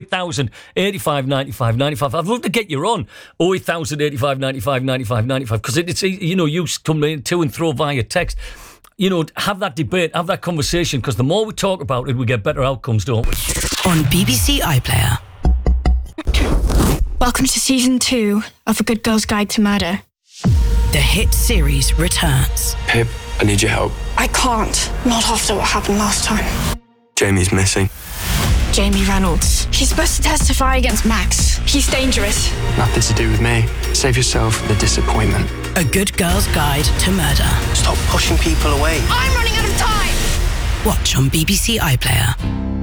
08000 85 95 95. I'd love to get you on 08000 85 95 95 95 because it's you come in to and throw via text. Have that debate, have that conversation, because the more we talk about it, we get better outcomes, don't we? On BBC iPlayer. Welcome to season 2 of A Good Girl's Guide to Murder. The hit series returns. Pip, I need your help. I can't. Not after what happened last time. Jamie's missing. Jamie Reynolds. She's supposed to testify against Max. He's dangerous. Nothing to do with me. Save yourself the disappointment. A Good Girl's Guide to Murder. Stop pushing people away. I'm running out of time! Watch on BBC iPlayer.